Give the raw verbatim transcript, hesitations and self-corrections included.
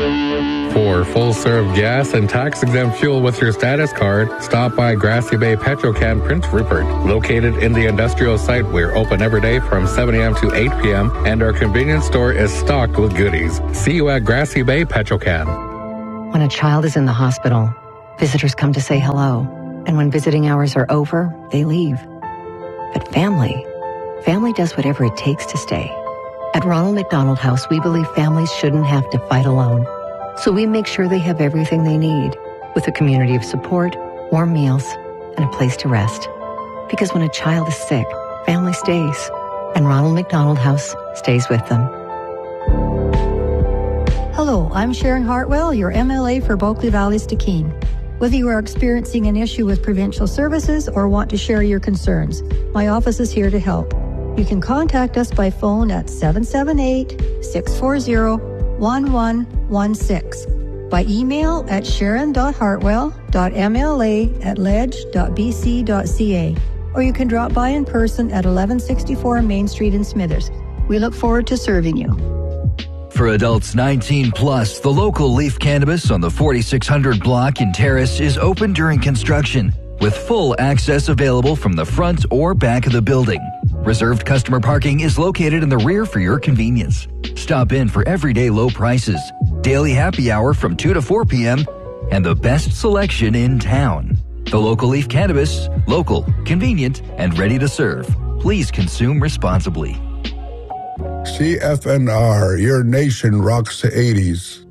For full-serve gas and tax-exempt fuel with your status card, stop by Grassy Bay Petrocan Prince Rupert. Located in the industrial site, we're open every day from seven a.m. to eight p.m., and our convenience store is stocked with goodies. See you at Grassy Bay Petrocan. When a child is in the hospital, visitors come to say hello, and when visiting hours are over, they leave. But family, family does whatever it takes to stay. At Ronald McDonald House, we believe families shouldn't have to fight alone. So we make sure they have everything they need, with a community of support, warm meals, and a place to rest. Because when a child is sick, family stays, and Ronald McDonald House stays with them. Hello, I'm Sharon Hartwell, your M L A for Bulkley Valley-Stikine. Whether you are experiencing an issue with provincial services or want to share your concerns, my office is here to help. You can contact us by phone at seven seven eight, six four zero, one one one six, by email at sharon dot hartwell dot m l a at ledge dot b c dot c a, or you can drop by in person at eleven sixty-four Main Street in Smithers. We look forward to serving you. For adults nineteen plus, the local Leaf Cannabis on the forty-six hundred block in Terrace is open during construction, with full access available from the front or back of the building. Reserved customer parking is located in the rear for your convenience. Stop in for everyday low prices, daily happy hour from two to four p.m., and the best selection in town. The local Leaf Cannabis, local, convenient, and ready to serve. Please consume responsibly. C F N R, your nation rocks the eighties.